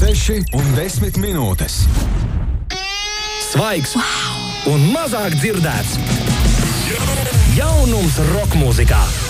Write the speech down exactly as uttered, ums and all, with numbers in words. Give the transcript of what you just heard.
seši un desmit minūtes. Svaigs wow. un mazāk dzirdēts. Jaunums rokmūzikā.